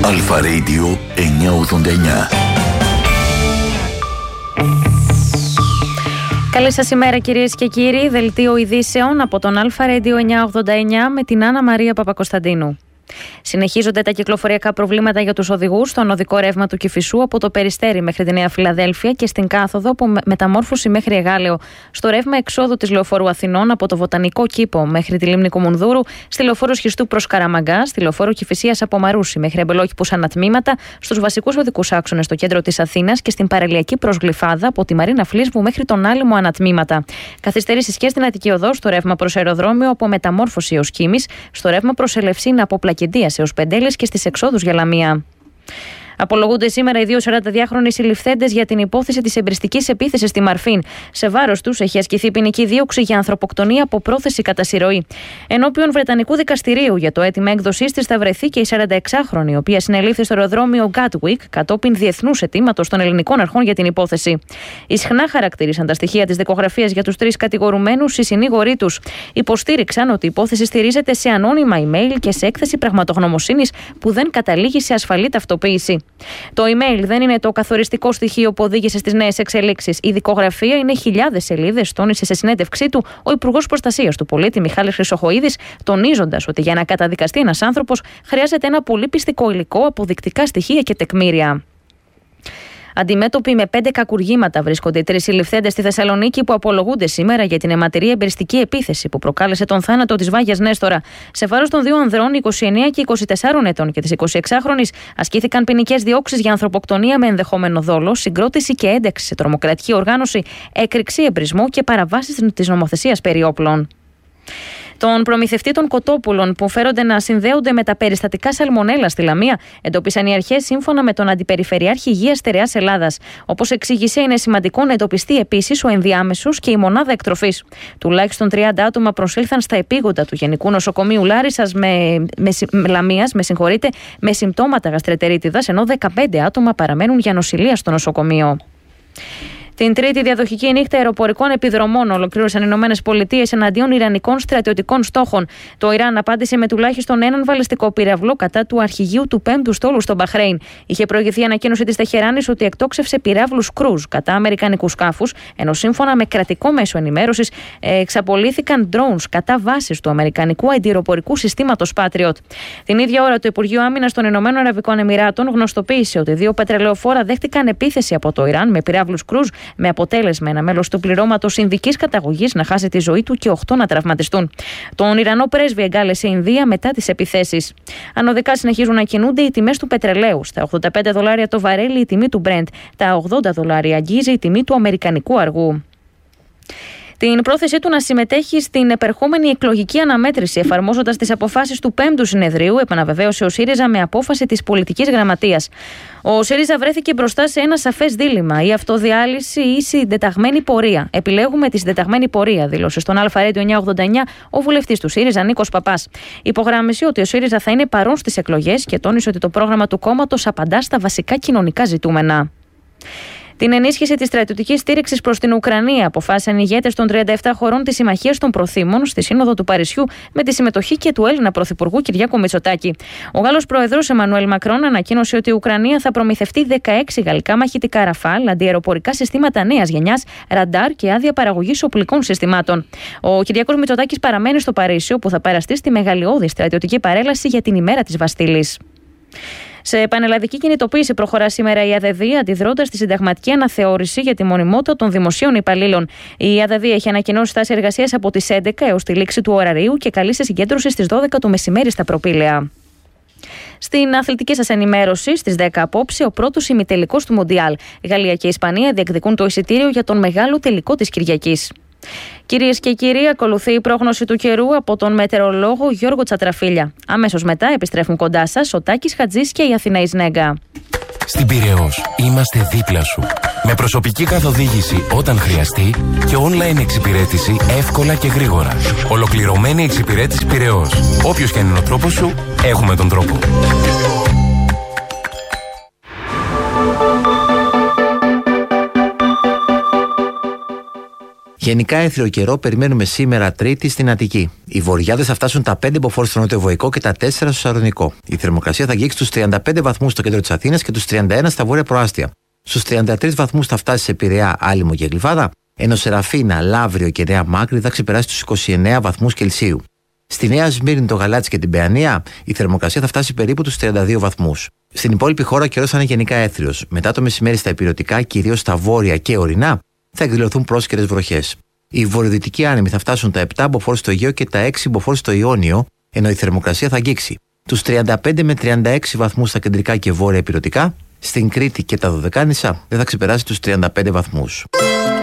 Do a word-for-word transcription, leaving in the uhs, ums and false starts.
Αλφα Radio εννιακόσια ογδόντα εννιά. Καλή σας ημέρα κυρίες και κύριοι. Δελτίο ειδήσεων από τον Αλφα Radio εννιακόσια ογδόντα εννιά με την Άννα Μαρία Παπακοσταντίνου. Συνεχίζονται τα κυκλοφοριακά προβλήματα για τους οδηγούς στον οδικό ρεύμα του Κηφισού από το Περιστέρι μέχρι τη Νέα Φιλαδέλφια και στην κάθοδο από μεταμόρφωση μέχρι Εγάλεο, στο ρεύμα εξόδου της Λεωφόρου Αθηνών από το Βοτανικό Κήπο μέχρι τη Λίμνη Κουμουνδούρου, στη Λεωφόρο Σχιστού προς Καραμαγκά, στη Λεωφόρο Κηφισίας από Μαρούσι μέχρι Αμπελόκηπους ανατμήματα, στους βασικούς οδικούς άξονες στο κέντρο της Αθήνας και στην παραλιακή προς Γλυφάδα από τη Μαρίνα Φλίσβου μέχρι τον Άλυμο ανατμήματα. Καθυστερήσεις και στην Αττική Οδό, στο ρεύμα προς αεροδρόμιο από μεταμόρφωση έως Κίμης, στο ρεύμα προς Ελευσίνα από Πλακεντίας έως Πεντέλες και στις εξόδους για Λαμία. Απολογούνται σήμερα οι δύο σαρανταδυάχρονοι συλληφθέντες για την υπόθεση της εμπριστικής επίθεσης στη Μαρφίν. Σε βάρος τους έχει ασκηθεί ποινική δίωξη για ανθρωποκτονία από πρόθεση κατά συρροή. Ενώπιον Βρετανικού δικαστηρίου για το αίτημα έκδοσής της θα βρεθεί και η σαρανταεξάχρονη, η οποία συνελήφθη στο αεροδρόμιο Gatwick κατόπιν διεθνούς αιτήματος των ελληνικών αρχών για την υπόθεση. Ισχνά χαρακτήρισαν τα στοιχεία της δικογραφίας για τους τρεις κατηγορουμένους οι συνήγοροι τους. Υποστήριξαν ότι η υπόθεση στηρίζεται σε ανώνυμα email και σε έκθεση πραγματογνωμοσύνης που δεν καταλήγει σε ασφαλή ταυτοποίηση. Το email δεν είναι το καθοριστικό στοιχείο που οδήγησε στις νέες εξελίξεις. Η δικογραφία είναι χιλιάδες σελίδες, τόνισε σε συνέντευξή του ο Υπουργός Προστασίας του Πολίτη Μιχάλης Χρυσοχοΐδης, τονίζοντας ότι για να καταδικαστεί ένας άνθρωπος χρειάζεται ένα πολύ πιστικό υλικό, αποδεικτικά στοιχεία και τεκμήρια. Αντιμέτωποι με πέντε κακουργήματα βρίσκονται οι τρεις συλληφθέντες στη Θεσσαλονίκη που απολογούνται σήμερα για την αιματηρή εμπειριστική επίθεση που προκάλεσε τον θάνατο της Βάγιας Νέστορα. Σε βάρος των δύο ανδρών, είκοσι εννέα και είκοσι τέσσερα ετών και της εικοσιεξάχρονης, ασκήθηκαν ποινικές διώξεις για ανθρωποκτονία με ενδεχόμενο δόλο, συγκρότηση και ένταξη σε τρομοκρατική οργάνωση, έκρηξη, εμπρισμό και παραβάσεις της νομοθεσίας περί όπλων. Τον προμηθευτή των κοτόπουλων που φέρονται να συνδέονται με τα περιστατικά σαλμονέλα στη Λαμία εντοπίσαν οι αρχές σύμφωνα με τον Αντιπεριφερειάρχη Υγείας Στερεάς Ελλάδας. Όπως εξήγησε, είναι σημαντικό να εντοπιστεί επίσης ο ενδιάμεσος και η μονάδα εκτροφής. Τουλάχιστον τριάντα άτομα προσήλθαν στα επίγοντα του Γενικού Νοσοκομείου Λάρισσας με, με, με, Λαμίας με, με συμπτώματα γαστρετερίτιδας, ενώ δεκαπέντε άτομα παραμένουν για νοσηλεία στο νοσοκομείο. Την τρίτη διαδοχική νύχτα αεροπορικών επιδρομών ολοκλήρωσαν οι Ηνωμένες Πολιτείες εναντίον ιρανικών στρατιωτικών στόχων. Το Ιράν απάντησε με τουλάχιστον έναν βαλιστικό πυραυλό κατά του αρχηγείου του πέμπτου στόλου στο Μπαχρέιν. Είχε προηγηθεί η ανακοίνωση της Τεχεράνης ότι εκτόξευσε πυράβλους κρούζ κατά αμερικανικούς σκάφους, ενώ σύμφωνα με κρατικό μέσο ενημέρωσης εξαπολύθηκαν drones κατά βάσης του αμερικανικού αντιεροπορικού συστήματος Patriot. Την ίδια ώρα, το Υπουργείο Άμυνας των Ηνωμένων Αραβικών Εμιράτων γνωστοποίησε ότι δύο πετρελαιοφόρα δέχτηκαν επίθεση από το Ιράν με πυράβλους κρούζ, με αποτέλεσμα ένα μέλος του πληρώματος Ινδικής καταγωγής να χάσει τη ζωή του και οκτώ να τραυματιστούν. Τον Ιρανό πρέσβη εγκάλεσε η Ινδία μετά τις επιθέσεις. Ανωδικά συνεχίζουν να κινούνται οι τιμές του πετρελαίου. Στα ογδόντα πέντε δολάρια το βαρέλι η τιμή του Brent. Τα ογδόντα δολάρια αγγίζει η τιμή του αμερικανικού αργού. Την πρόθεσή του να συμμετέχει στην επερχόμενη εκλογική αναμέτρηση, εφαρμόζοντας τις αποφάσεις του πέμπτου συνεδρίου, επαναβεβαίωσε ο ΣΥΡΙΖΑ με απόφαση της πολιτικής γραμματείας. Ο ΣΥΡΙΖΑ βρέθηκε μπροστά σε ένα σαφές δίλημμα: η αυτοδιάλυση ή η συντεταγμένη πορεία. Επιλέγουμε τη συντεταγμένη πορεία, δήλωσε στον Αλφα Radio εννιακόσια ογδόντα εννιά ο βουλευτής του ΣΥΡΙΖΑ Νίκος Παπάς. Υπογράμμισε ότι ο ΣΥΡΙΖΑ θα είναι παρόν στις εκλογές και τόνισε ότι το πρόγραμμα του κόμματος απαντά στα βασικά κοινωνικά ζητούμενα. Την ενίσχυση της στρατιωτικής στήριξης προς την Ουκρανία αποφάσισαν οι ηγέτες των τριάντα επτά χωρών της Συμμαχίας των Προθήμων στη Σύνοδο του Παρισιού με τη συμμετοχή και του Έλληνα Πρωθυπουργού Κυριάκου Μητσοτάκη. Ο Γάλλος Πρόεδρος Εμμανουέλ Μακρόν ανακοίνωσε ότι η Ουκρανία θα προμηθευτεί δεκαέξι γαλλικά μαχητικά ραφάλ, αντιαεροπορικά συστήματα νέας γενιάς, ραντάρ και άδεια παραγωγής οπλικών συστημάτων. Ο Κυριάκος Μητσοτάκης παραμένει στο Παρίσι, όπου θα παραστεί στη μεγαλειώδη στρατιωτική παρέλαση για την ημέρα της Βαστίλης. Σε πανελλαδική κινητοποίηση προχωρά σήμερα η ΑΔΔ, αντιδρώντας στη συνταγματική αναθεώρηση για τη μονιμότητα των δημοσίων υπαλλήλων. Η ΑΔΔ έχει ανακοινώσει στάση εργασίας από τις έντεκα έως τη λήξη του ωραρίου και καλεί σε συγκέντρωση στις δώδεκα το μεσημέρι στα Προπήλαια. Στην αθλητική σας ενημέρωση, στις δέκα απόψε, ο πρώτος ημιτελικός του Μοντιάλ. Γαλλία και Ισπανία διεκδικούν το εισιτήριο για τον μεγάλο τελικό της Κυριακής. Κυρίες και κύριοι, ακολουθεί η πρόγνωση του καιρού από τον μετεωρολόγο Γιώργο Τσατραφίλια. Αμέσως μετά επιστρέφουν κοντά σας ο Τάκης Χατζής και η Αθηναής Νέγκα. Στην Πειραιώς είμαστε δίπλα σου. Με προσωπική καθοδήγηση όταν χρειαστεί και online εξυπηρέτηση εύκολα και γρήγορα. Ολοκληρωμένη εξυπηρέτηση Πειραιώς. Όποιος και αν είναι ο τρόπος σου, έχουμε τον τρόπο. Γενικά έθριο καιρό περιμένουμε σήμερα Τρίτη στην Αττική. Οι βορειάδες θα φτάσουν τα πέντε μποφόρ στο νότιο-βοϊκό και τα τέσσερα στο Σαλονικό. Η θερμοκρασία θα αγγίξει τους τριάντα πέντε βαθμούς στο κέντρο της Αθήνας και τους τριάντα ένα στα βόρεια προάστια. Στους τριάντα τρεις βαθμούς θα φτάσει σε Πειραιά, Άλυμο και Γλυφάδα, ενώ Σεραφίνα, Λαύριο και Νέα Μάκρη θα ξεπεράσει τους είκοσι εννέα βαθμούς Κελσίου. Στη Νέα Σμύρνη, το Γαλάτσι και την Παιανία, η θερμοκρασία θα φτάσει περίπου τους τριάντα δύο βαθμούς. Στην υπόλοιπη χώρα ο καιρός θα είναι γενικά έθριος. Μετά το μεσημέρι στα ηπειρωτικά, κυρίως στα βόρεια και ορεινά, θα εκδηλωθούν πρόσκαιρες βροχές. Οι βορειοδυτικοί άνεμοι θα φτάσουν τα επτά μποφόρ στο Αιγαίο και τα έξι μποφόρ στο Ιόνιο, ενώ η θερμοκρασία θα αγγίξει τους τριάντα πέντε με τριάντα έξι βαθμούς στα κεντρικά και βόρεια ηπειρωτικά. Στην Κρήτη και τα Δωδεκάνησα δεν θα ξεπεράσει τους τριάντα πέντε βαθμούς.